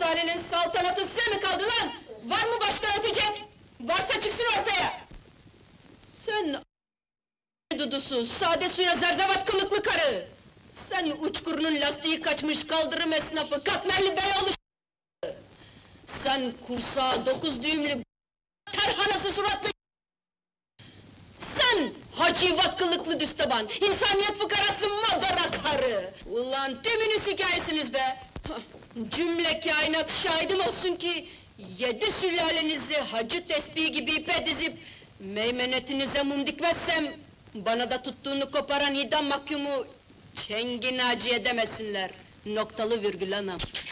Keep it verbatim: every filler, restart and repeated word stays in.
sülalenin saltanatı size mi kaldı lan? Var mı başka ötecek? Varsa çıksın ortaya! Sen dudusu, sade suya zerzevat kılıklı karı! Sen uçkurunun lastiği kaçmış kaldırım esnafı, katmerli beyoğlu ş***! Sen kursağı dokuz düğümlü terhanası suratlı. Sen hacivat kılıklı düsteban, insaniyet fıkarası madara karı! Ulan tümünüz hikâyesiniz be! Cümle kainat şahidim olsun ki, yedi sülalenizi hacı tesbihi gibi ipe dizip meymenetinize mum dikmezsem, bana da tuttuğunu koparan idam mahkumu çengi naci edemesinler. Noktalı virgül anam.